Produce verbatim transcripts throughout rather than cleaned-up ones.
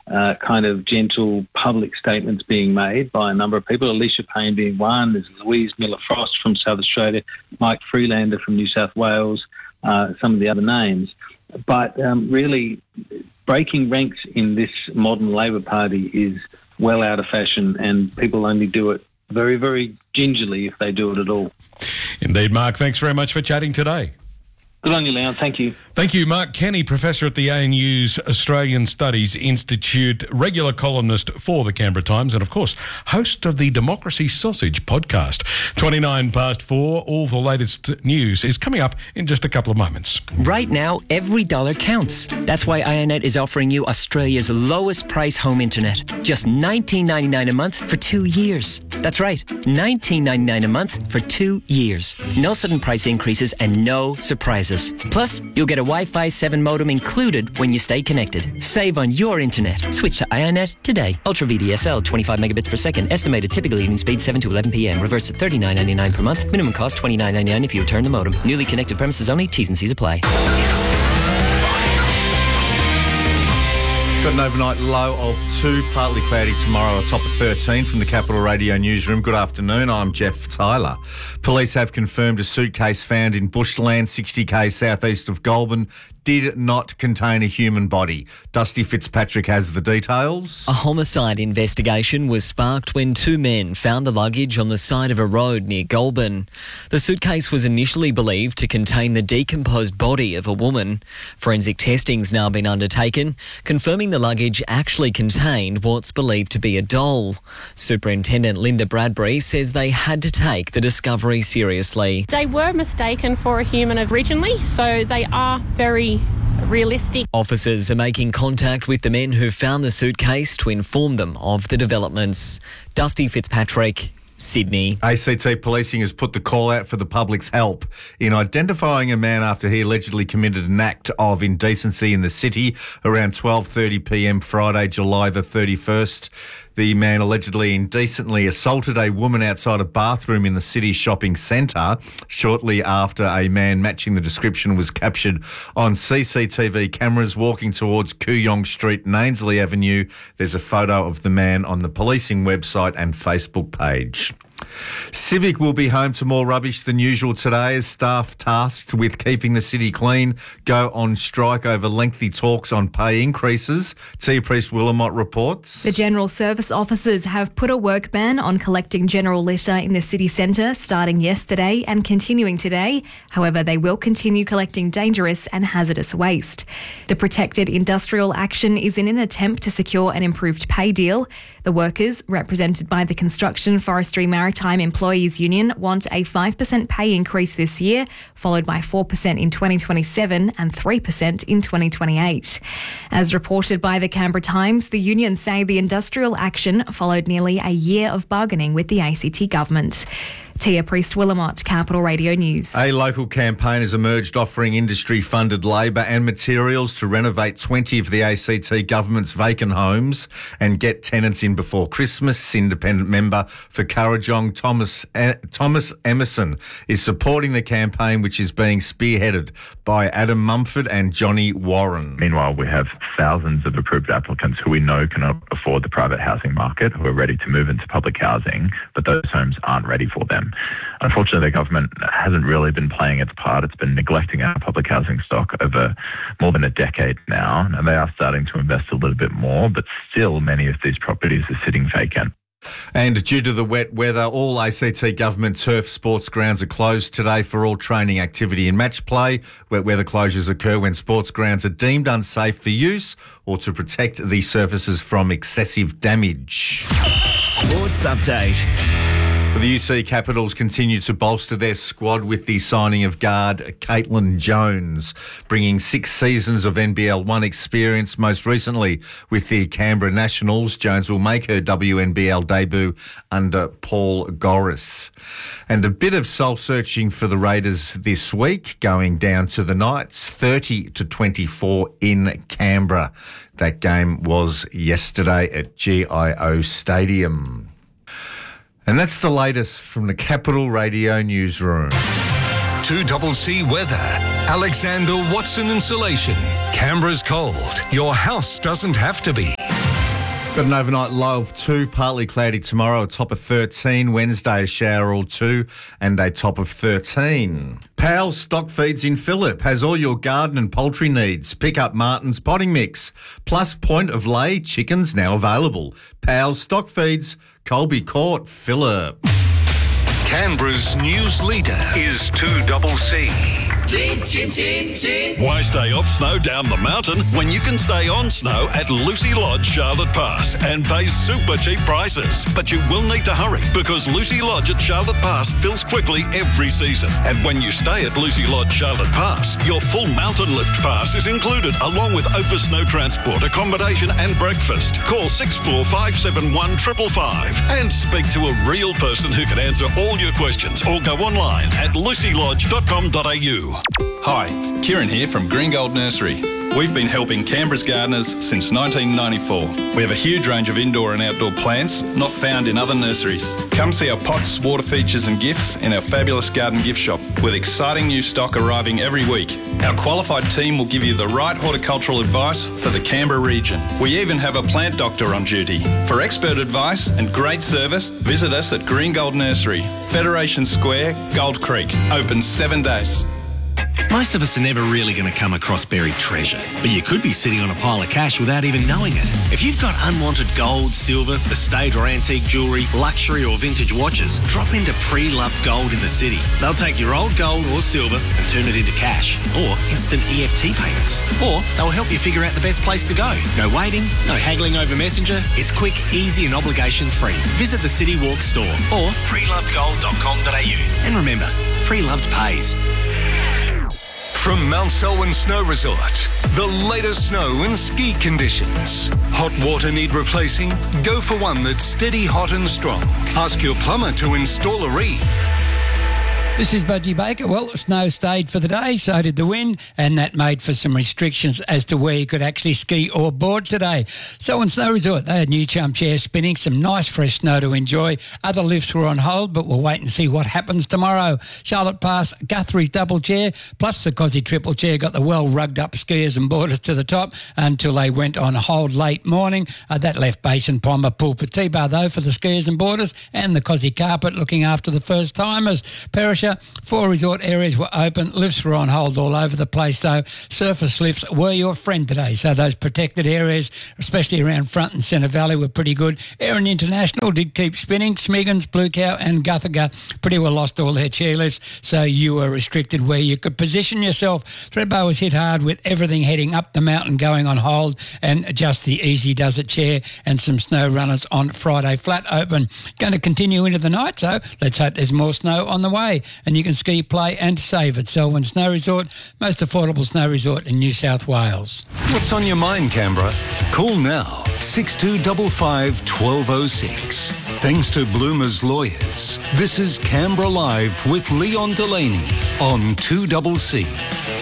uh, kind of gentle public statements being made by a number of people. Alicia Payne being one. There's Louise Miller-Frost from South Australia, Mike Freelander from New South Wales, uh, some of the other names. But um, really, breaking ranks in this modern Labor Party is well out of fashion, and people only do it very, very gingerly if they do it at all. Indeed, Mark. Thanks very much for chatting today. Good on you, Leon. Thank you. Thank you, Mark Kenny, Professor at the A N U's Australian Studies Institute, regular columnist for the Canberra Times, and, of course, host of the Democracy Sausage podcast. twenty-nine past four, all the latest news is coming up in just a couple of moments. Right now, every dollar counts. That's why iiNet is offering you Australia's lowest price home internet. Just nineteen ninety-nine a month for two years. That's right, nineteen ninety-nine a month for two years. No sudden price increases and no surprises. Plus, you'll get a Wi-Fi seven modem included when you stay connected. Save on your internet. Switch to iiNet today. Ultra V D S L, twenty-five megabits per second. Estimated typical evening speed seven to eleven p.m. Reverse at thirty-nine ninety-nine per month. Minimum cost twenty-nine ninety-nine if you return the modem. Newly connected premises only. T's and C's apply. Got an overnight low of two, partly cloudy tomorrow, a top of thirteen from the Capital Radio newsroom. Good afternoon, I'm Jeff Tyler. Police have confirmed a suitcase found in bushland sixty k southeast of Goulburn did not contain a human body. Dusty Fitzpatrick has the details. A homicide investigation was sparked when two men found the luggage on the side of a road near Goulburn. The suitcase was initially believed to contain the decomposed body of a woman. Forensic testing's now been undertaken, confirming the luggage actually contained what's believed to be a doll. Superintendent Linda Bradbury says they had to take the discovery seriously. They were mistaken for a human originally, so they are very realistic. Officers are making contact with the men who found the suitcase to inform them of the developments. Dusty Fitzpatrick, Sydney. A C T Policing has put the call out for the public's help in identifying a man after he allegedly committed an act of indecency in the city around twelve thirty p.m. Friday, July the thirty-first. The man allegedly indecently assaulted a woman outside a bathroom in the city shopping centre shortly after a man matching the description was captured on C C T V cameras walking towards Kooyong Street and Ainslie Avenue. There's a photo of the man on the policing website and Facebook page. Civic will be home to more rubbish than usual today as staff tasked with keeping the city clean go on strike over lengthy talks on pay increases. Tia Priest-Willamott reports. The General Service officers have put a work ban on collecting general litter in the city centre starting yesterday and continuing today. However, they will continue collecting dangerous and hazardous waste. The protected industrial action is in an attempt to secure an improved pay deal. The workers, represented by the Construction, Forestry, Maritime Employees Union, want a five percent pay increase this year, followed by four percent in twenty twenty-seven and three percent in twenty twenty-eight. As reported by the Canberra Times, the unions say the industrial action followed nearly a year of bargaining with the A C T government. Tia Priest-Willamott, Capital Radio News. A local campaign has emerged offering industry-funded labour and materials to renovate twenty of the A C T government's vacant homes and get tenants in before Christmas. Independent member for Currajong, Thomas uh, Thomas Emerson, is supporting the campaign, which is being spearheaded by Adam Mumford and Johnny Warren. Meanwhile, we have thousands of approved applicants who we know cannot afford the private housing market, who are ready to move into public housing, but those homes aren't ready for them. Unfortunately, the government hasn't really been playing its part. It's been neglecting our public housing stock over more than a decade now, and they are starting to invest a little bit more, but still many of these properties are sitting vacant. And due to the wet weather, all A C T government turf sports grounds are closed today for all training activity and match play. Wet weather closures occur when sports grounds are deemed unsafe for use or to protect the surfaces from excessive damage. Sports Update. The U C Capitals continue to bolster their squad with the signing of guard Caitlin Jones, bringing six seasons of N B L one experience, most recently with the Canberra Nationals. Jones will make her W N B L debut under Paul Goris. And a bit of soul-searching for the Raiders this week, going down to the Knights, thirty to twenty-four in Canberra. That game was yesterday at G I O Stadium. And that's the latest from the Capital Radio newsroom. two C C weather. Alexander Watson Insulation. Canberra's cold. Your house doesn't have to be. Got an overnight low of two, partly cloudy tomorrow, a top of thirteen. Wednesday, a shower or two, and a top of thirteen. Pal Stock Feeds in Phillip has all your garden and poultry needs. Pick up Martin's potting mix. Plus point of lay chickens now available. Pal Stock Feeds, Colby Court, Phillip. Canberra's news leader is two C. Chin, chin, chin, chin. Why stay off snow down the mountain when you can stay on snow at Lucy Lodge, Charlotte Pass and pay super cheap prices? But you will need to hurry because Lucy Lodge at Charlotte Pass fills quickly every season. And when you stay at Lucy Lodge, Charlotte Pass, your full mountain lift pass is included along with over snow transport, accommodation and breakfast. Call six four five seven one five five five and speak to a real person who can answer all your questions or go online at lucy lodge dot com dot a u. Hi, Kieran here from Green Gold Nursery. We've been helping Canberra's gardeners since nineteen ninety-four. We have a huge range of indoor and outdoor plants not found in other nurseries. Come see our pots, water features and gifts in our fabulous garden gift shop with exciting new stock arriving every week. Our qualified team will give you the right horticultural advice for the Canberra region. We even have a plant doctor on duty. For expert advice and great service, visit us at Green Gold Nursery, Federation Square, Gold Creek. Open seven days. Most of us are never really going to come across buried treasure, but you could be sitting on a pile of cash without even knowing it. If you've got unwanted gold, silver, estate or antique jewellery, luxury or vintage watches, drop into Pre-Loved Gold in the city. They'll take your old gold or silver and turn it into cash or instant E F T payments. Or they'll help you figure out the best place to go. No waiting, no haggling over Messenger. It's quick, easy and obligation free. Visit the City Walk store or pre loved gold dot com dot a u. And remember, Pre-Loved pays. From Mount Selwyn Snow Resort, the latest snow and ski conditions. Hot water need replacing? Go for one that's steady, hot and strong. Ask your plumber to install a reed. This is Budgie Baker. Well, snow stayed for the day, so did the wind, and that made for some restrictions as to where you could actually ski or board today. Selwyn Snow Resort, they had new chum chairs spinning, some nice fresh snow to enjoy. Other lifts were on hold, but we'll wait and see what happens tomorrow. Charlotte Pass, Guthrie's double chair, plus the Cosy triple chair got the well rugged up skiers and boarders to the top until they went on hold late morning. Uh, that left Basin, Palmer, Pool, Petit Bar, though, for the skiers and boarders, and the Cosy carpet looking after the first timers. Perisher, four resort areas were open. Lifts were on hold all over the place, though. Surface lifts were your friend today. So those protected areas, especially around Front and Centre Valley, were pretty good. Erin International did keep spinning. Smiggins, Blue Cow and Guthaga pretty well lost all their chairlifts, so you were restricted where you could position yourself. Thredbo was hit hard with everything heading up the mountain going on hold, and just the Easy Does It chair and some snow runners on Friday flat open. Going to continue into the night, so let's hope there's more snow on the way. And you can ski, play and save at Selwyn Snow Resort, most affordable snow resort in New South Wales. What's on your mind, Canberra? Call now, six two five five, one two oh six. Thanks to Bloomer's Lawyers, this is Canberra Live with Leon Delaney on two C C.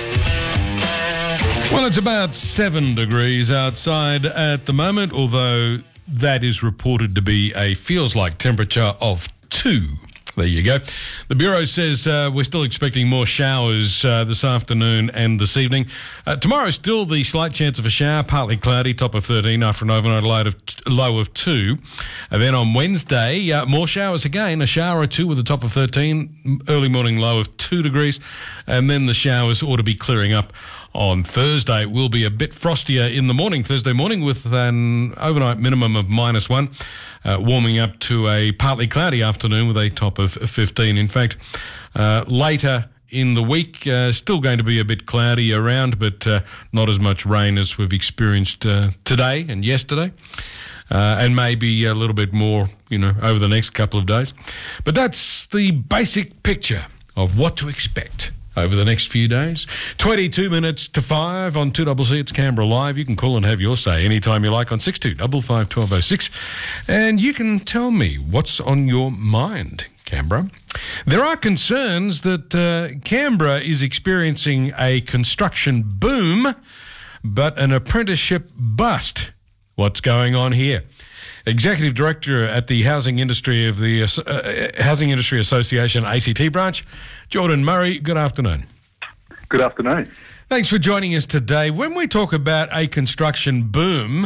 Well, it's about seven degrees outside at the moment, although that is reported to be a feels-like temperature of two. There you go. The Bureau says uh, we're still expecting more showers uh, this afternoon and this evening. Uh, tomorrow, still the slight chance of a shower, partly cloudy, top of thirteen after an overnight low of, t- low of two. And then on Wednesday, uh, more showers again, a shower or two with a top of thirteen, early morning low of two degrees. And then the showers ought to be clearing up. On Thursday, it will be a bit frostier in the morning, Thursday morning, with an overnight minimum of minus one, uh, warming up to a partly cloudy afternoon with a top of fifteen. In fact, uh, later in the week, uh, still going to be a bit cloudy around, but uh, not as much rain as we've experienced uh, today and yesterday. Uh, and maybe a little bit more, you know, over the next couple of days. But that's the basic picture of what to expect over the next few days. twenty-two minutes to five on two C C. It's Canberra Live. You can call and have your say anytime you like on six two five five, one two oh six. And you can tell me what's on your mind, Canberra. There are concerns that uh, Canberra is experiencing a construction boom, but an apprenticeship bust. What's going on here? Executive Director at the Housing Industry of the uh, Housing Industry Association A C T branch, Jordan Murray. Good afternoon. Good afternoon. Thanks for joining us today. When we talk about a construction boom,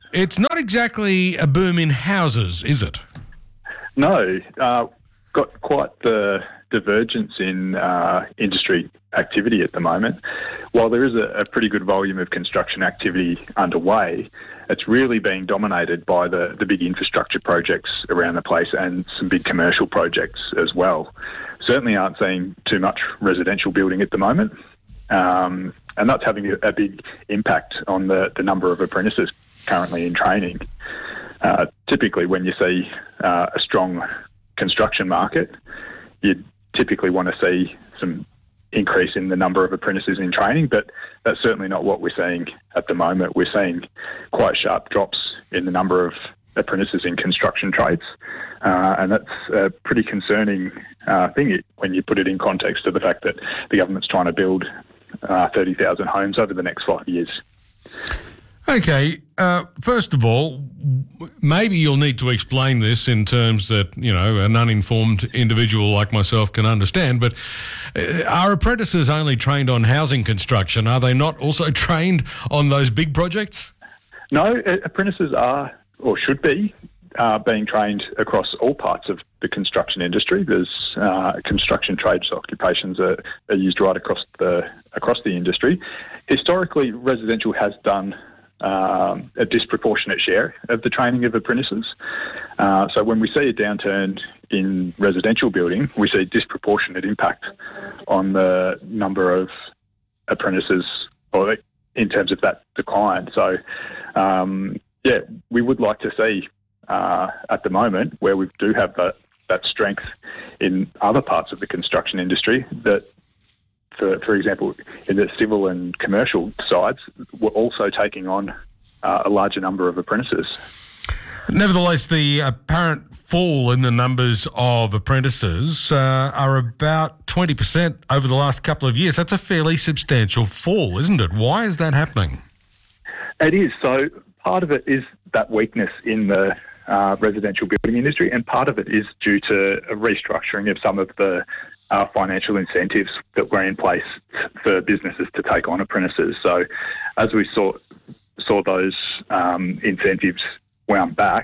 it's not exactly a boom in houses, is it? No, uh, got quite the divergence in uh, industry activity at the moment. While there is a, a pretty good volume of construction activity underway, it's really being dominated by the, the big infrastructure projects around the place and some big commercial projects as well. Certainly aren't seeing too much residential building at the moment, um, and that's having a, a big impact on the, the number of apprentices currently in training. Uh, typically, when you see uh, a strong construction market, you'd typically want to see some increase in the number of apprentices in training, but that's certainly not what we're seeing at the moment. We're seeing quite sharp drops in the number of apprentices in construction trades, uh, and that's a pretty concerning uh, thing when you put it in context of the fact that the government's trying to build uh, thirty thousand homes over the next five years. Okay, uh, first of all, maybe you'll need to explain this in terms that, you know, an uninformed individual like myself can understand, but uh, are apprentices only trained on housing construction? Are they not also trained on those big projects? No, apprentices are, or should be, uh, being trained across all parts of the construction industry. There's uh, construction trades occupations are, are used right across the across the industry. Historically, residential has done Um, a disproportionate share of the training of apprentices. Uh, so when we see a downturn in residential building, we see disproportionate impact on the number of apprentices, or in terms of that decline. So, um, yeah, we would like to see uh, at the moment where we do have that, that strength in other parts of the construction industry that, For, for example, in the civil and commercial sides, we're also taking on uh, a larger number of apprentices. Nevertheless, the apparent fall in the numbers of apprentices uh, are about twenty percent over the last couple of years. That's a fairly substantial fall, isn't it? Why is that happening? It is. So part of it is that weakness in the uh, residential building industry, and part of it is due to a restructuring of some of the Uh, financial incentives that were in place for businesses to take on apprentices. So as we saw saw those um, incentives wound back,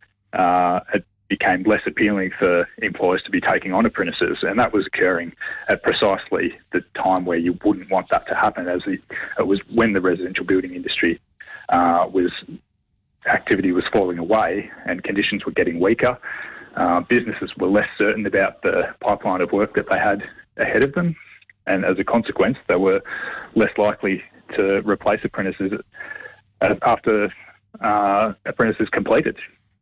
uh, it became less appealing for employers to be taking on apprentices, and that was occurring at precisely the time where you wouldn't want that to happen, as it, it was when the residential building industry uh, was activity was falling away and conditions were getting weaker. Uh, businesses were less certain about the pipeline of work that they had ahead of them, and as a consequence, they were less likely to replace apprentices after uh, apprentices completed.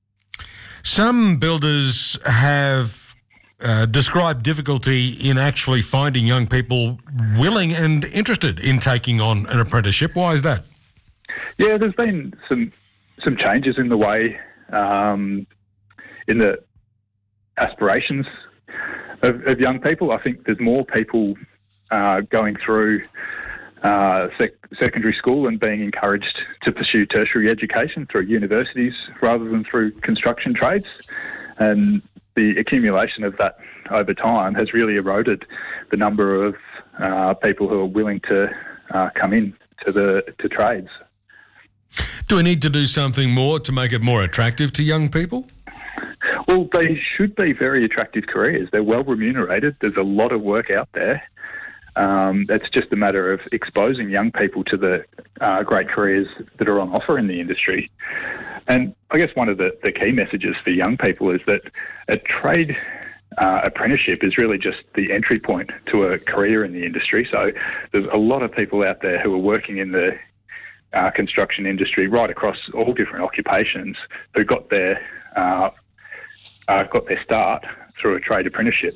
Some builders have uh, described difficulty in actually finding young people willing and interested in taking on an apprenticeship. Why is that? Yeah, there's been some some changes in the way um, in the aspirations of, of young people. I think there's more people uh, going through uh, sec- secondary school and being encouraged to pursue tertiary education through universities rather than through construction trades. And the accumulation of that over time has really eroded the number of uh, people who are willing to uh, come in to the to trades. Do we need to do something more to make it more attractive to young people? Well, they should be very attractive careers. They're well remunerated. There's a lot of work out there. Um, it's just a matter of exposing young people to the uh, great careers that are on offer in the industry. And I guess one of the, the key messages for young people is that a trade uh, apprenticeship is really just the entry point to a career in the industry. So there's a lot of people out there who are working in the uh, construction industry right across all different occupations who got their uh, Uh, got their start through a trade apprenticeship.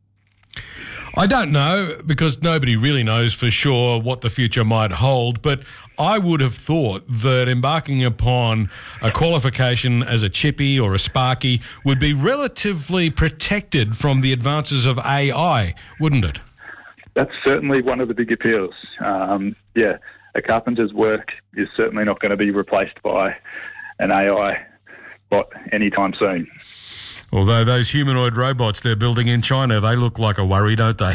I don't know, because nobody really knows for sure what the future might hold, but I would have thought that embarking upon a qualification as a chippy or a sparky would be relatively protected from the advances of A I, wouldn't it? That's certainly one of the big appeals. Um, yeah, a carpenter's work is certainly not going to be replaced by an A I bot anytime soon. Although those humanoid robots they're building in China, they look like a worry, don't they?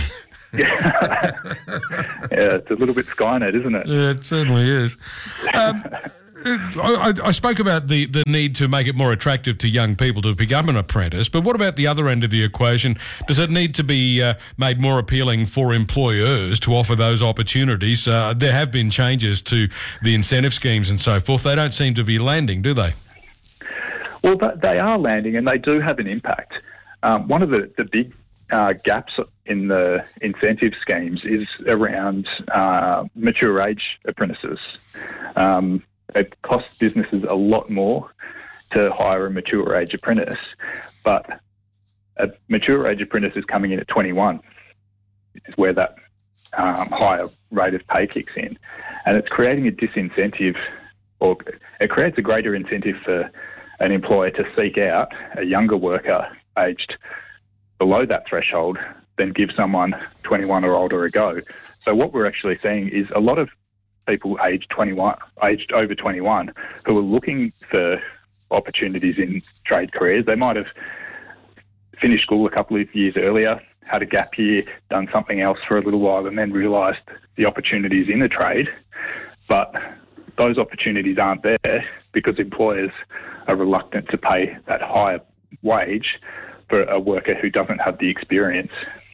Yeah, it's a little bit Skynet, isn't it? Yeah, it certainly is. Um, I, I spoke about the, the need to make it more attractive to young people to become an apprentice, but what about the other end of the equation? Does it need to be uh, made more appealing for employers to offer those opportunities? Uh, there have been changes to the incentive schemes and so forth. They don't seem to be landing, do they? Well, they are landing, and they do have an impact. Um, one of the, the big uh, gaps in the incentive schemes is around uh, mature age apprentices. Um, it costs businesses a lot more to hire a mature age apprentice, but a mature age apprentice is coming in at twenty-one, is where that um, higher rate of pay kicks in. And it's creating a disincentive, or it creates a greater incentive for an employer to seek out a younger worker aged below that threshold than give someone twenty-one or older a go. So what we're actually seeing is a lot of people aged twenty-one, aged over twenty-one, who are looking for opportunities in trade careers. They might have finished school a couple of years earlier, had a gap year, done something else for a little while, and then realised the opportunities in the trade. But those opportunities aren't there because employers are reluctant to pay that higher wage for a worker who doesn't have the experience.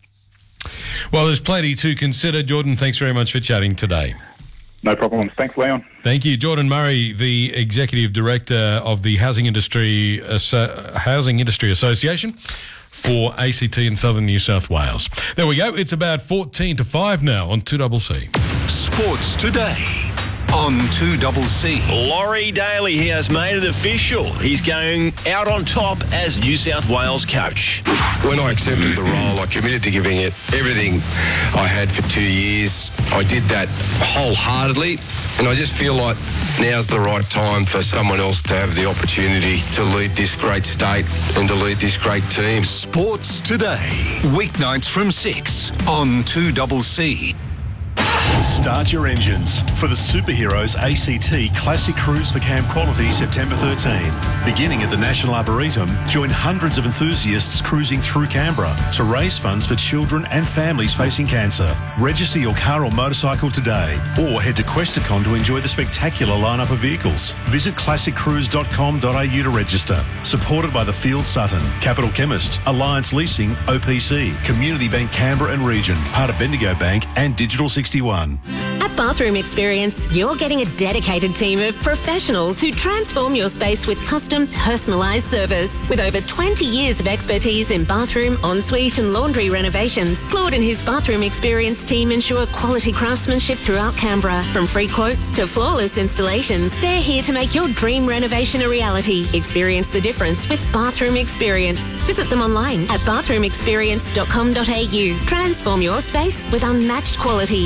Well, there's plenty to consider. Jordan, thanks very much for chatting today. No problems. Thanks, Leon. Thank you. Jordan Murray, the Executive Director of the Housing Industry Asso- Housing Industry Association for A C T in Southern New South Wales. There we go. It's about fourteen to five now on two C C. Sports Today on two C C. Laurie Daly, he has made it official. He's going out on top as New South Wales coach. When I accepted the role, I committed to giving it everything I had for two years. I did that wholeheartedly, and I just feel like now's the right time for someone else to have the opportunity to lead this great state and to lead this great team. Sports Today, weeknights from six on two C C. Start your engines for the Superheroes A C T Classic Cruise for Camp Quality September thirteenth. Beginning at the National Arboretum, join hundreds of enthusiasts cruising through Canberra to raise funds for children and families facing cancer. Register your car or motorcycle today, or head to Questacon to enjoy the spectacular lineup of vehicles. Visit classic cruise dot com dot a u to register. Supported by the Field Sutton, Capital Chemist, Alliance Leasing, O P C, Community Bank Canberra and Region, part of Bendigo Bank and Digital sixty-one. At Bathroom Experience, you're getting a dedicated team of professionals who transform your space with custom, personalised service. With over twenty years of expertise in bathroom, ensuite and laundry renovations, Claude and his Bathroom Experience team ensure quality craftsmanship throughout Canberra. From free quotes to flawless installations, they're here to make your dream renovation a reality. Experience the difference with Bathroom Experience. Visit them online at bathroom experience dot com dot a u. Transform your space with unmatched quality.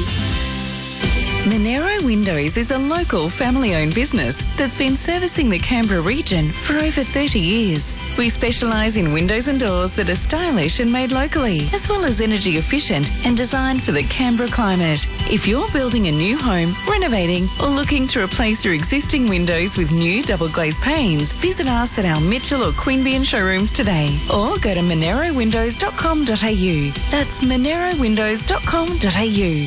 Monero Windows is a local family-owned business that's been servicing the Canberra region for over thirty years. We specialise in windows and doors that are stylish and made locally, as well as energy efficient and designed for the Canberra climate. If you're building a new home, renovating, or looking to replace your existing windows with new double glazed panes, visit us at our Mitchell or Queanbeyan showrooms today, or go to monero windows dot com dot a u. That's monero windows dot com dot a u.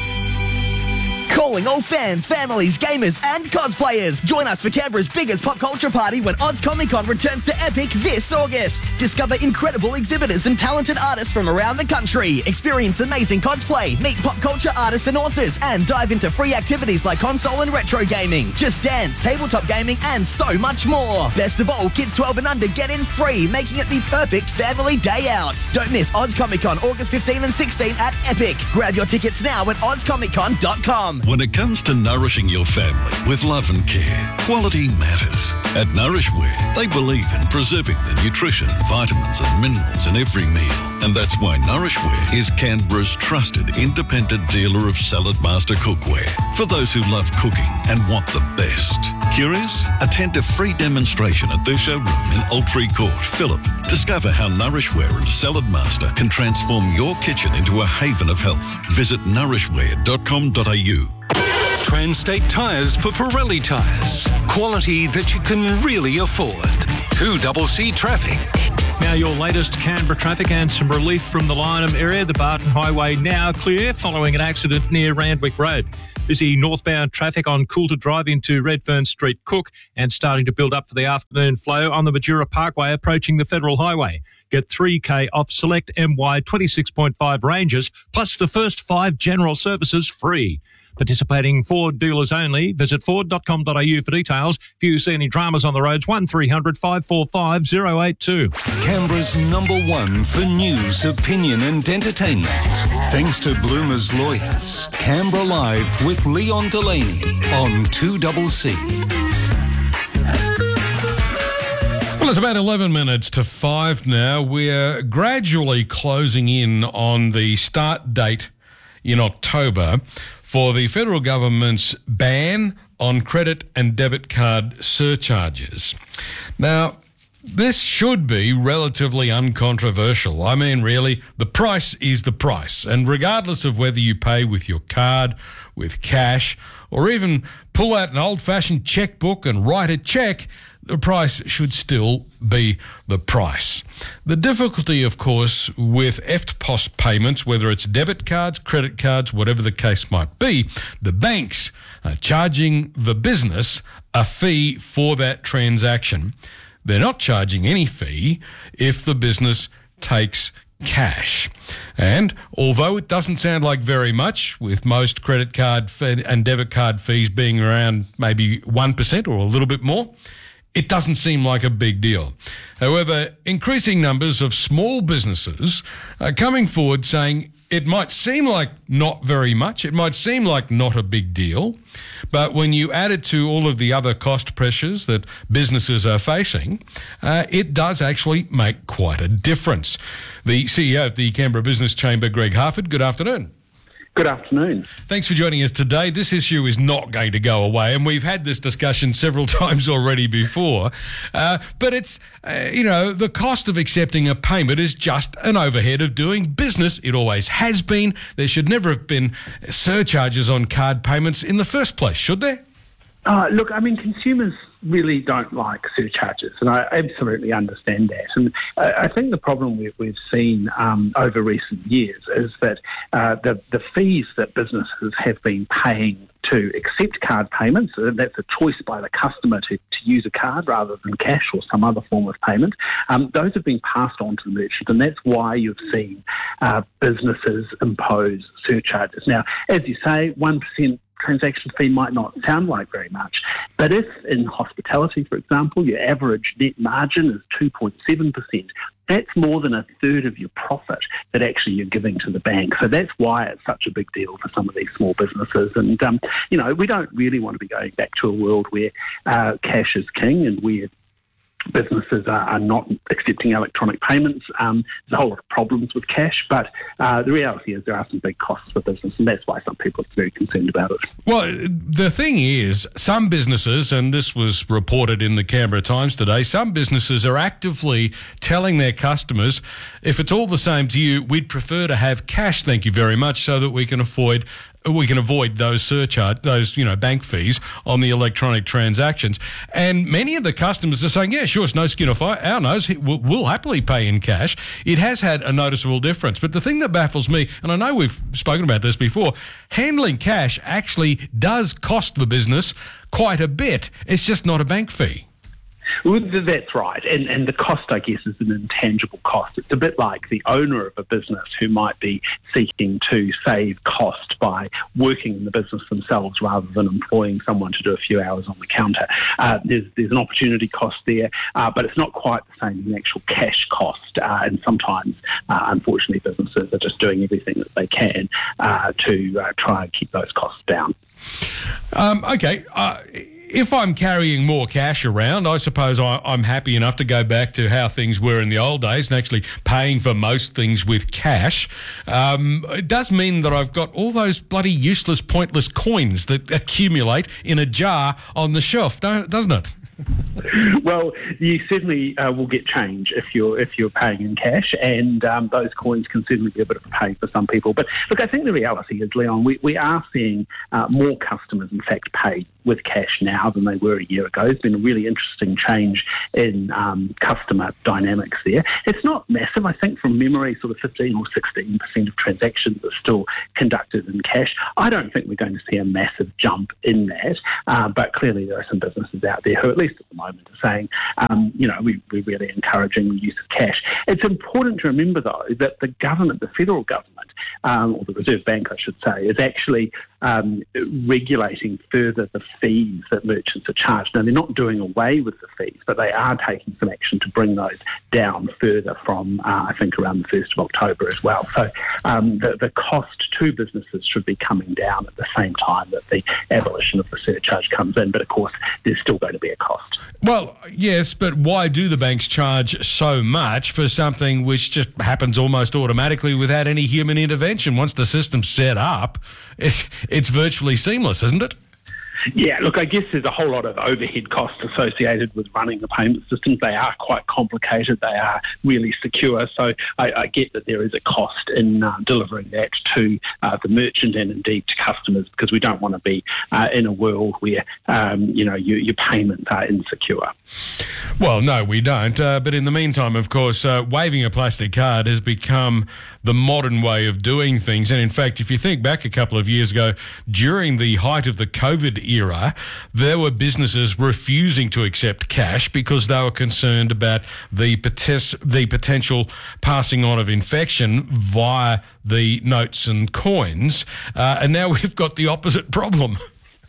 Calling all fans, families, gamers and cosplayers. Join us for Canberra's biggest pop culture party when Oz Comic Con returns to Epic this August. Discover incredible exhibitors and talented artists from around the country. Experience amazing cosplay, meet pop culture artists and authors, and dive into free activities like console and retro gaming, Just Dance, tabletop gaming and so much more. Best of all, kids twelve and under get in free, making it the perfect family day out. Don't miss Oz Comic Con August fifteenth and sixteenth at Epic. Grab your tickets now at oz comic con dot com. When it comes to nourishing your family with love and care, quality matters. At Nourishware, they believe in preserving the nutrition, vitamins and minerals in every meal. And that's why Nourishware is Canberra's trusted independent dealer of Salad Master cookware for those who love cooking and want the best. Curious? Attend a free demonstration at their showroom in Altree Court, Phillip. Discover how Nourishware and Salad Master can transform your kitchen into a haven of health. Visit nourishware dot com dot a u. Transtate Tyres for Pirelli tyres. Quality that you can really afford. two C C traffic. Now your latest Canberra traffic and some relief from the Lyneham area. The Barton Highway now clear following an accident near Randwick Road. Busy northbound traffic on Coulter Drive into Redfern Street Cook and starting to build up for the afternoon flow on the Majura Parkway approaching the Federal Highway. Get three K off select M Y twenty-six point five ranges plus the first five general services free. Participating Ford dealers only. Visit ford dot com dot a u for details. If you see any dramas on the roads, one three hundred five four five oh eight two. Canberra's number one for news, opinion and entertainment. Thanks to Bloomer's Lawyers. Canberra Live with Leon Delaney on two C C. Well, it's about eleven minutes to five now. We're gradually closing in on the start date in October for the federal government's ban on credit and debit card surcharges. Now, this should be relatively uncontroversial. I mean, really, the price is the price. And regardless of whether you pay with your card, with cash, or even pull out an old-fashioned checkbook and write a check, the price should still be the price. The difficulty, of course, with E F T P O S payments, whether it's debit cards, credit cards, whatever the case might be, the banks are charging the business a fee for that transaction. They're not charging any fee if the business takes cash. And although it doesn't sound like very much, with most credit card and debit card fees being around maybe one percent or a little bit more, it doesn't seem like a big deal. However, increasing numbers of small businesses are coming forward saying it might seem like not very much, it might seem like not a big deal, but when you add it to all of the other cost pressures that businesses are facing, uh, it does actually make quite a difference. The C E O of the Canberra Business Chamber, Greg Harford, good afternoon. Good afternoon. Thanks for joining us today. This issue is not going to go away, and we've had this discussion several times already before. Uh, but it's, uh, you know, the cost of accepting a payment is just an overhead of doing business. It always has been. There should never have been surcharges on card payments in the first place, should there? Uh, look, I mean, consumers really don't like surcharges, and I absolutely understand that. And uh, I think the problem we, we've seen um, over recent years is that uh, the, the fees that businesses have been paying to accept card payments, uh, that's a choice by the customer to, to use a card rather than cash or some other form of payment, um, those have been passed on to the merchant, and that's why you've seen uh, businesses impose surcharges. Now, as you say, one percent transaction fee might not sound like very much, but if in hospitality, for example, your average net margin is two point seven percent, that's more than a third of your profit that actually you're giving to the bank. So that's why it's such a big deal for some of these small businesses. And, um, you know, we don't really want to be going back to a world where uh, cash is king and where businesses are, are not accepting electronic payments. Um, there's a whole lot of problems with cash, but uh, the reality is there are some big costs for business, and that's why some people are very concerned about it. Well, the thing is, some businesses, and this was reported in the Canberra Times today, some businesses are actively telling their customers, if it's all the same to you, we'd prefer to have cash, thank you very much, so that we can avoid we can avoid those surcharge, those, you know, bank fees on the electronic transactions. And many of the customers are saying, yeah, sure, it's no skin off our nose. We'll, we'll happily pay in cash. It has had a noticeable difference. But the thing that baffles me, and I know we've spoken about this before, handling cash actually does cost the business quite a bit. It's just not a bank fee. Well, that's right. And, and the cost, I guess, is an intangible cost. It's a bit like the owner of a business who might be seeking to save cost by working in the business themselves rather than employing someone to do a few hours on the counter. Uh, there's, there's an opportunity cost there, uh, but it's not quite the same as an actual cash cost. Uh, and sometimes, uh, unfortunately, businesses are just doing everything that they can uh, to uh, try and keep those costs down. Um, okay. Uh, If I'm carrying more cash around, I suppose I, I'm happy enough to go back to how things were in the old days and actually paying for most things with cash. Um, it does mean that I've got all those bloody useless, pointless coins that accumulate in a jar on the shelf, don't, doesn't it? Well, you certainly uh, will get change if you're if you're paying in cash, and um, those coins can certainly be a bit of a pain for some people. But look, I think the reality is, Leon, we, we are seeing uh, more customers, in fact, pay with cash now than they were a year ago. There's been a really interesting change in um, customer dynamics there. It's not massive. I think from memory, sort of fifteen or sixteen percent of transactions are still conducted in cash. I don't think we're going to see a massive jump in that, uh, but clearly there are some businesses out there who, at least at the moment, are saying, um, you know, we, we're really encouraging the use of cash. It's important to remember, though, that the government, the federal government, um, or the Reserve Bank, I should say, is actually um, regulating further the fees that merchants are charged. Now, they're not doing away with the fees, but they are taking some action to bring those down further from, uh, I think, around the first of October as well. So um, the, the cost to businesses should be coming down at the same time that the abolition of the surcharge comes in. But, of course, there's still going to be a cost. Well, yes, but why do the banks charge so much for something which just happens almost automatically without any human intervention? Once the system's set up, it's, it's virtually seamless, isn't it? Yeah, look, I guess there's a whole lot of overhead costs associated with running the payment systems. They are quite complicated. They are really secure. So I, I get that there is a cost in uh, delivering that to uh, the merchant and indeed to customers, because we don't want to be uh, in a world where, um, you know, your, your payments are insecure. Well, no, we don't. Uh, but in the meantime, of course, uh, waving a plastic card has become the modern way of doing things. And in fact, if you think back a couple of years ago, during the height of the COVID era, there were businesses refusing to accept cash because they were concerned about the, potes- the potential passing on of infection via the notes and coins. Uh, and now we've got the opposite problem.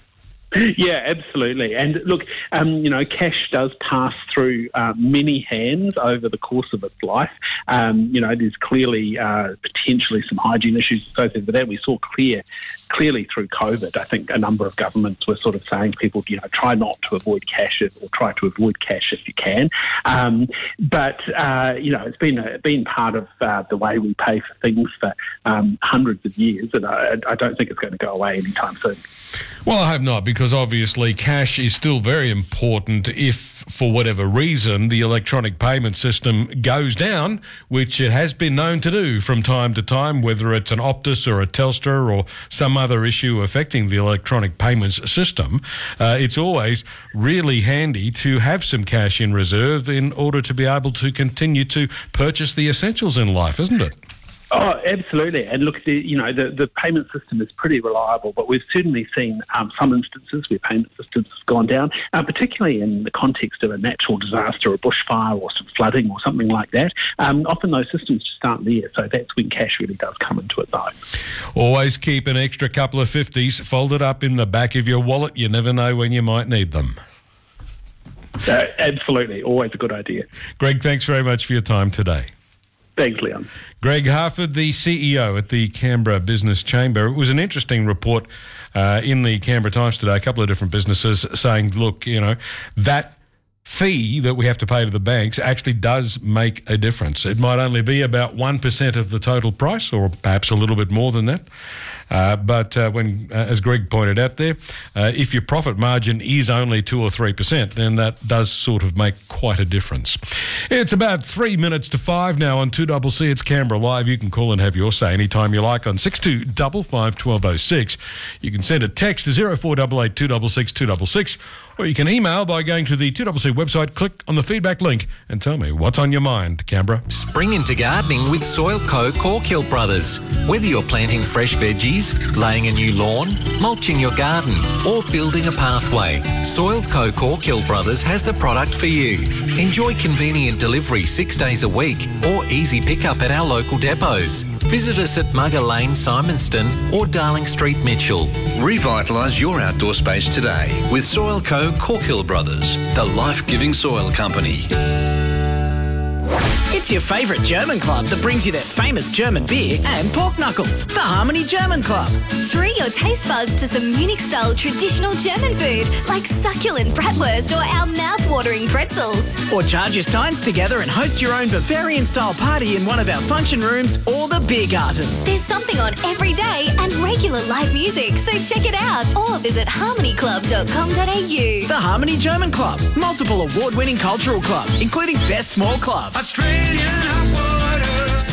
Yeah, absolutely. And look, um, you know, cash does pass through uh, many hands over the course of its life. Um, you know, there's clearly uh, potentially some hygiene issues associated with that. We saw clear, clearly through COVID. I think a number of governments were sort of saying to people, you know, try not to avoid cash if, or try to avoid cash if you can. Um, but, uh, you know, it's been a, been part of uh, the way we pay for things for um, hundreds of years, and I, I don't think it's going to go away anytime soon. Well, I hope not, because obviously cash is still very important if, for whatever reason, the electronic payment system goes down, which it has been known to do from time to time, whether it's an Optus or a Telstra or some other issue affecting the electronic payments system. Uh, it's always really handy to have some cash in reserve in order to be able to continue to purchase the essentials in life, isn't it? Oh, absolutely. And look, the, you know, the, the payment system is pretty reliable, but we've certainly seen um, some instances where payment systems have gone down, uh, particularly in the context of a natural disaster, a bushfire or some flooding or something like that. Um, often those systems just aren't there, so that's when cash really does come into its own. Always keep an extra couple of fifties folded up in the back of your wallet. You never know when you might need them. Uh, absolutely. Always a good idea. Greg, thanks very much for your time today. Thanks, Leon. Greg Harford, the C E O at the Canberra Business Chamber. It was an interesting report uh, in the Canberra Times today. A couple of different businesses saying, look, you know, that fee that we have to pay to the banks actually does make a difference. It might only be about one percent of the total price, or perhaps a little bit more than that. Uh, but uh, when, uh, as Greg pointed out there, uh, if your profit margin is only two or three percent, then that does sort of make quite a difference. It's about three minutes to five now on two C C. It's Canberra Live. You can call and have your say anytime you like on six two five five, one two oh six. You can send a text to zero four eight eight, two six six, two six six, or you can email by going to the two C C website, click on the feedback link and tell me what's on your mind, Canberra. Spring into gardening with Soil Co. Corkhill Brothers. Whether you're planting fresh veggies, laying a new lawn, mulching your garden, or building a pathway, Soil Co. Corkhill Brothers has the product for you. Enjoy convenient delivery six days a week or easy pickup at our local depots. Visit us at Mugger Lane, Simonston or Darling Street, Mitchell. Revitalise your outdoor space today with Soil Co. Corkhill Brothers, the life-giving soil company. It's your favourite German club that brings you their famous German beer and pork knuckles, the Harmony German Club. Treat your taste buds to some Munich-style traditional German food like succulent bratwurst or our mouth-watering pretzels. Or charge your steins together and host your own Bavarian-style party in one of our function rooms or the beer garden. There's something on every day and regular live music, so check it out or visit harmony club dot com dot a u. The Harmony German Club, multiple award-winning cultural club, including Best Small Club. Australian hot water,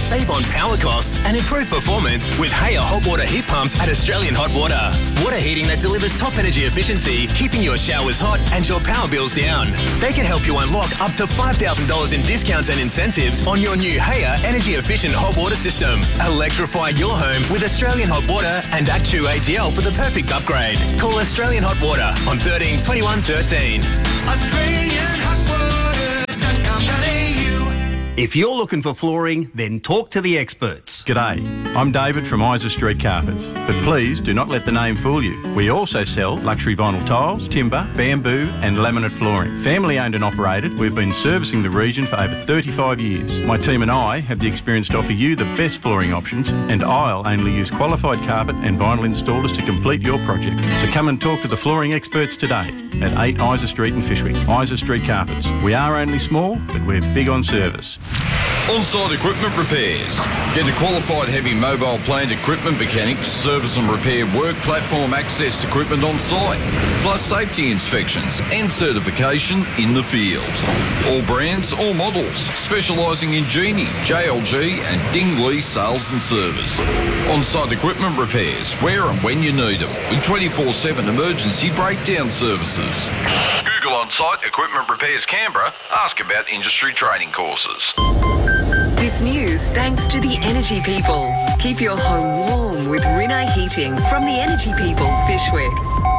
Save on power costs and improve performance with Haya hot water heat pumps at Australian Hot Water. Water heating that delivers top energy efficiency, keeping your showers hot and your power bills down. They can help you unlock up to five thousand dollars in discounts and incentives on your new Haya energy efficient hot water system. Electrify your home with Australian Hot Water and Actu A G L for the perfect upgrade. Call Australian Hot Water on thirteen twenty-one thirteen. Australian Hot Water dot com dot a u. If you're looking for flooring, then talk to the experts. G'day, I'm David from Isa Street Carpets, but please do not let the name fool you. We also sell luxury vinyl tiles, timber, bamboo and laminate flooring. Family owned and operated, we've been servicing the region for over thirty-five years. My team and I have the experience to offer you the best flooring options, and I'll only use qualified carpet and vinyl installers to complete your project. So come and talk to the flooring experts today at eight Isa Street in Fishwick. Isa Street Carpets. We are only small, but we're big on service. On-site equipment repairs. Get a qualified heavy mobile plant equipment mechanic to service and repair work platform access equipment on site, plus safety inspections and certification in the field. All brands, all models, specialising in Genie, J L G and Dingley sales and service. On-site equipment repairs, where and when you need them, with twenty-four seven emergency breakdown services. Google On-site Equipment Repairs Canberra, ask about industry training courses. This news thanks to the Energy People. Keep your home warm with Rinnai Heating from the Energy People, Fishwick.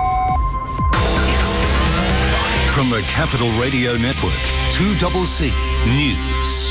From the Capital Radio Network, two C C News.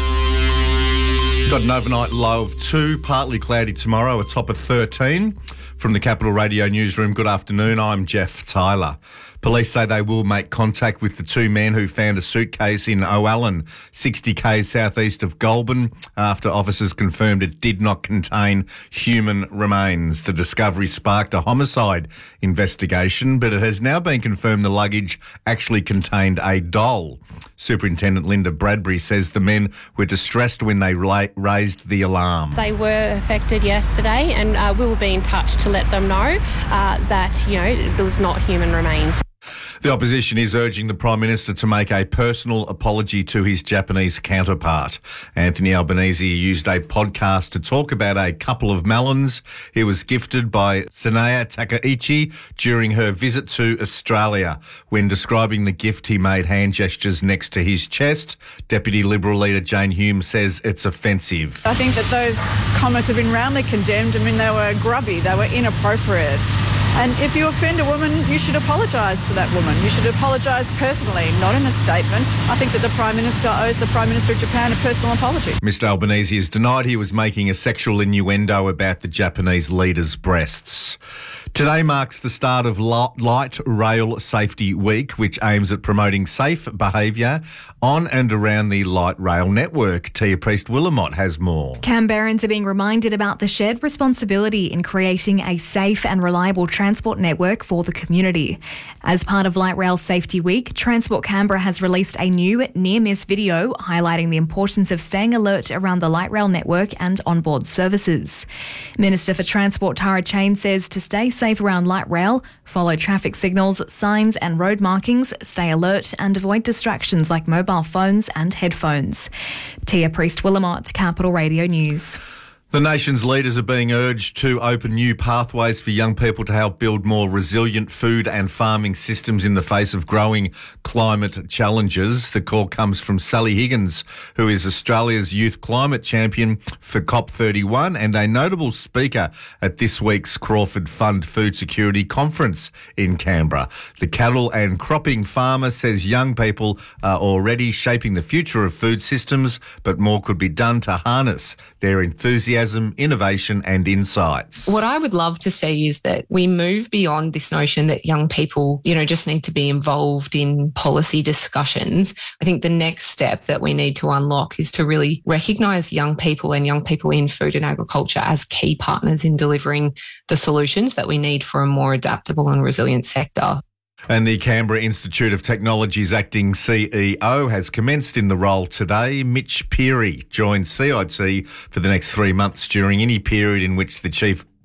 Got an overnight low of two, partly cloudy tomorrow, a top of thirteen. From the Capital Radio Newsroom, good afternoon, I'm Jeff Tyler. Police say they will make contact with the two men who found a suitcase in O'Allen, sixty kays southeast of Goulburn, after officers confirmed it did not contain human remains. The discovery sparked a homicide investigation, but it has now been confirmed the luggage actually contained a doll. Superintendent Linda Bradbury says the men were distressed when they ra- raised the alarm. They were affected yesterday, and uh, we will be in touch to let them know uh, that, you know, there was not human remains. The opposition is urging the Prime Minister to make a personal apology to his Japanese counterpart. Anthony Albanese used a podcast to talk about a couple of melons he was gifted by Sanaya Takaichi during her visit to Australia. When describing the gift, he made hand gestures next to his chest. Deputy Liberal leader Jane Hume says it's offensive. I think that those comments have been roundly condemned. I mean, they were grubby, they were inappropriate. And if you offend a woman, you should apologise to that woman. You should apologise personally, not in a statement. I think that the Prime Minister owes the Prime Minister of Japan a personal apology. Mister Albanese has denied he was making a sexual innuendo about the Japanese leader's breasts. Today marks the start of Light Rail Safety Week, which aims at promoting safe behaviour on and around the light rail network. Tia Priest-Willamott has more. Canberrans are being reminded about the shared responsibility in creating a safe and reliable transport network for the community. As part of Light Rail Safety Week, Transport Canberra has released a new near-miss video highlighting the importance of staying alert around the light rail network and onboard services. Minister for Transport Tara Chain says to stay safe around light rail, follow traffic signals, signs and road markings, stay alert and avoid distractions like mobile phones and headphones. Tia Priest-Willamott, Capital Radio News. The nation's leaders are being urged to open new pathways for young people to help build more resilient food and farming systems in the face of growing climate challenges. The call comes from Sally Higgins, who is Australia's youth climate champion for COP thirty-one and a notable speaker at this week's Crawford Fund Food Security Conference in Canberra. The cattle and cropping farmer says young people are already shaping the future of food systems, but more could be done to harness their enthusiasm, innovation and insights. What I would love to see is that we move beyond this notion that young people, you know, just need to be involved in policy discussions. I think the next step that we need to unlock is to really recognise young people and young people in food and agriculture as key partners in delivering the solutions that we need for a more adaptable and resilient sector. And the Canberra Institute of Technology's acting C E O has commenced in the role today. Mitch Peary joins C I T for the next three months during any period in which the chief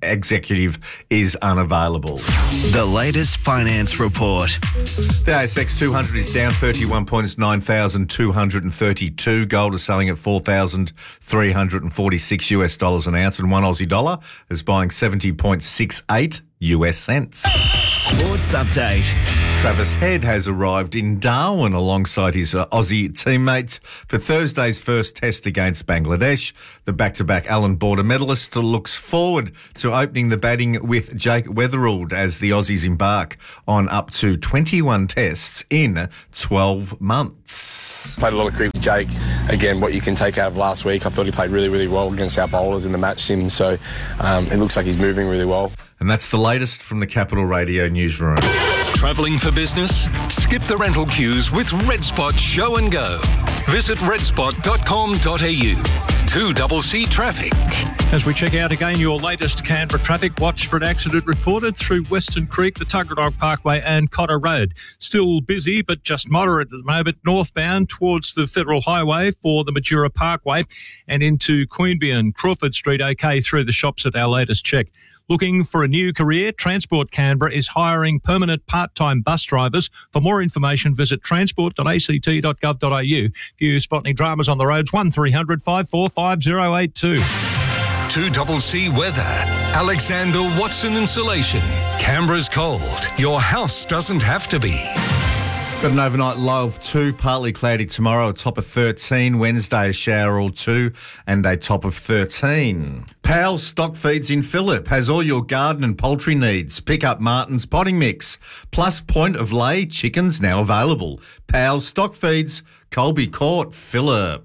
executive is unavailable. The latest finance report. The A S X two hundred is down thirty-one points, nine thousand two hundred thirty-two. Gold is selling at four thousand three hundred forty-six US dollars an ounce, and one Aussie dollar is buying seventy point six eight U S cents. Sports update. Travis Head has arrived in Darwin alongside his uh, Aussie teammates for Thursday's first test against Bangladesh. The back-to-back Allan Border medalist looks forward to opening the batting with Jake Weatherald as the Aussies embark on up to twenty-one tests in twelve months. Played a lot of cricket with Jake. Again, what you can take out of last week, I thought he played really, really well against our bowlers in the match sim, so um, it looks like he's moving really well. And that's the latest from the Capital Radio newsroom. Travelling for business? Skip the rental queues with Red Spot Show and Go. Visit red spot dot com dot a u. two C C traffic. As we check out again your latest Canberra traffic, watch for an accident reported through Western Creek, the Tuggeranong Parkway and Cotter Road. Still busy, but just moderate at the moment, northbound towards the Federal Highway for the Majura Parkway and into Queanbeyan and Crawford Street, okay through the shops at our latest check. Looking for a new career? Transport Canberra is hiring permanent part-time bus drivers. For more information, visit transport dot a c t dot gov dot a u. If you spot any dramas on the roads, one three hundred five four five zero eight two. two C C weather. Alexander Watson Insulation. Canberra's cold. Your house doesn't have to be. Got an overnight low of two, partly cloudy tomorrow, a top of thirteen. Wednesday, a shower or two, and a top of thirteen. Powell's Stock Feeds in Phillip has all your garden and poultry needs. Pick up Martin's potting mix. Plus point of lay chickens now available. Powell's Stock Feeds, Colby Court, Phillip.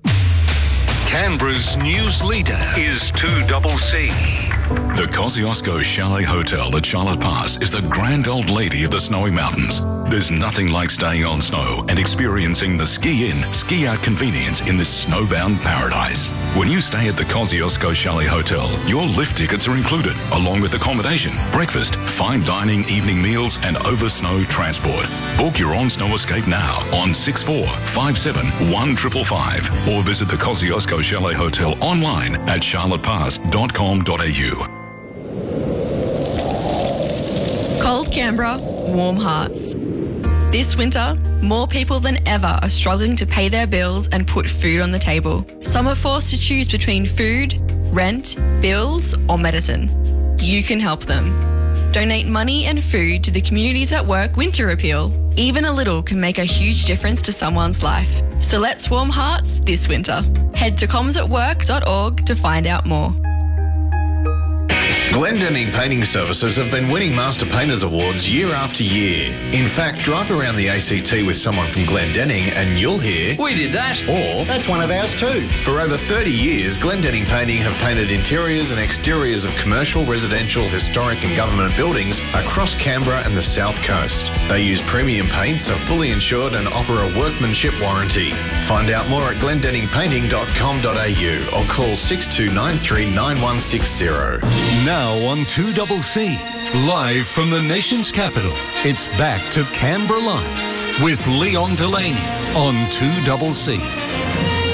Canberra's news leader is two C C. The Kosciuszko Chalet Hotel at Charlotte Pass is the grand old lady of the Snowy Mountains. There's nothing like staying on snow and experiencing the ski-in, ski-out convenience in this snowbound paradise. When you stay at the Kosciuszko Chalet Hotel, your lift tickets are included, along with accommodation, breakfast, fine dining, evening meals, and over-snow transport. Book your on-snow escape now on six four five seven one five five five or visit the Kosciuszko Chalet Hotel online at charlotte pass dot com dot a u. Cold Canberra, warm hearts. This winter, more people than ever are struggling to pay their bills and put food on the table. Some are forced to choose between food, rent, bills, or medicine. You can help them. Donate money and food to the Communities at Work Winter Appeal. Even a little can make a huge difference to someone's life. So let's warm hearts this winter. Head to comms at work dot org to find out more. Glendenning Painting Services have been winning Master Painters Awards year after year. In fact, drive around the A C T with someone from Glendenning and you'll hear, "We did that," or "That's one of ours too." For over thirty years, Glendenning Painting have painted interiors and exteriors of commercial, residential, historic and government buildings across Canberra and the South Coast. They use premium paints, are fully insured and offer a workmanship warranty. Find out more at glendenning painting dot com dot a u or call six two nine three nine one six zero. Now on two C C, live from the nation's capital, it's back to Canberra Live with Leon Delaney on two C C.